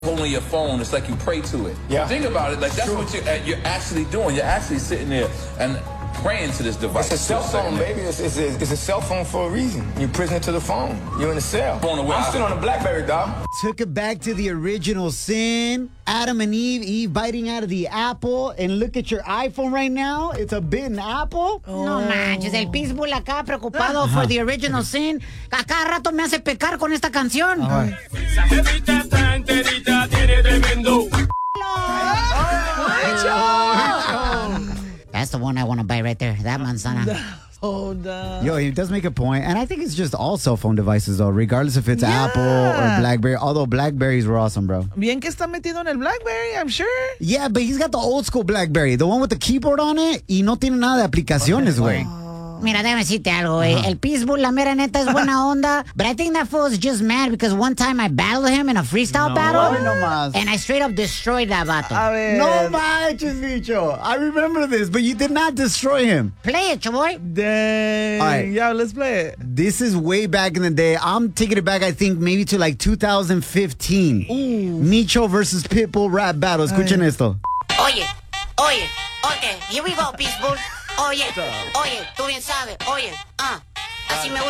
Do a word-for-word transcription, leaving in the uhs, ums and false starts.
holding your phone, it's like you pray to it. Yeah. Think about it, like that's what you're, you're actually doing. You're actually sitting there and praying to this device. It's a cell phone, baby. It's, it's, a, it's a cell phone for a reason. You're prisoner to the phone. You're in the cell. I'm still on a BlackBerry, dog. Took it back to the original sin. Adam and Eve, Eve biting out of the apple. And look at your iPhone right now. It's a bitten apple. No manches, el Pitbull acá preocupado for the original sin. A cada rato me hace pecar con esta canción. That's the one I want to buy right there. That manzana. Hold up. Yo, he does make a point, and I think it's just all cell phone devices, though, regardless if it's Yeah. Apple or BlackBerry. Although Blackberries were awesome, bro. Bien que está metido en el BlackBerry, I'm sure. Yeah, but he's got the old school BlackBerry, the one with the keyboard on it, y no tiene nada de aplicaciones, güey. Mira, déjame decirte algo, güey. El Pitbull, la mera neta, es buena onda. But I think that fool is just mad because one time I battled him in a freestyle battle. no más. And I straight up destroyed that vato. A ver. No manches, bicho. I remember this, but you did not destroy him. Play it, chaboy. Dang. All right. Yeah, let's play it. This is way back in the day. I'm taking it back, I think, maybe to like two thousand fifteen. Micho versus Pitbull rap battle. Escuchen esto. Oye, oye, okay, here we go, Pitbull. Oye, oye, tú bien sabes, oye, ah, así me gusta.